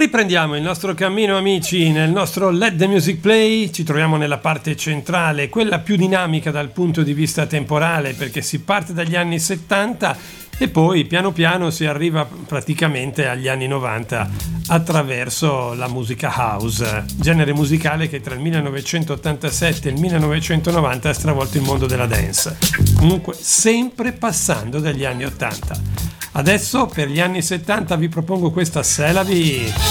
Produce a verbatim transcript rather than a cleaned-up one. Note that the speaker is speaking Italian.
Riprendiamo il nostro cammino, amici, nel nostro Let the Music Play. Ci troviamo nella parte centrale, quella più dinamica dal punto di vista temporale, perché si parte dagli anni settanta e poi piano piano si arriva praticamente agli anni novanta attraverso la musica house, genere musicale che tra il millenovecentottantasette e il millenovecentonovanta ha stravolto il mondo della dance, comunque sempre passando dagli anni ottanta. Adesso per gli anni settanta vi propongo questa C'est la vie.